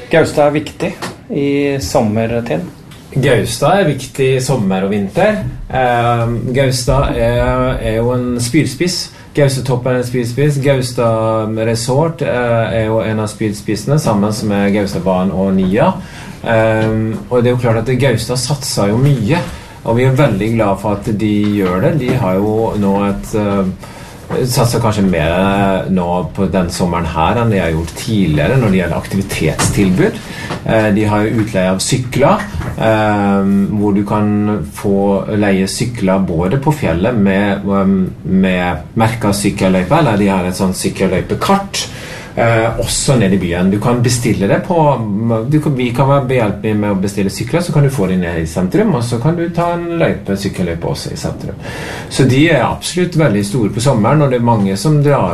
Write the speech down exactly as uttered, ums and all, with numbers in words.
Gaustad er viktig i sommertid. Gaustad er viktig i sommer og vinter. Eh, Gaustad er, er jo en spydspiss. Gaustatoppen er en spydspiss. Gaustad Resort eh, er jo en av spydspissene, sammen med Gaustadbanen og Nia. Eh, og det er jo klart at Gaustad satser jo mye, og vi er veldig glad for at de gjør det. De har jo nå et eh, satser kanskje mer nå på den sommeren her enn de har gjort tidligere når det gjelder aktivitetstilbud. De har jo utleie av sykler, hvor du kan få leie sykler både på fjellet med, med merket sykkelløype, eller de har et sånt sykkelløypekart, Eh, også ned i byen. Du kan bestille det på du kan, vi kan være behjelpelige med å bestille sykler, så kan du få det ned i sentrum, og så kan du ta en løype, sykkelløype også i sentrum. Så de er absolutt veldig store på sommeren, og det er mange som drar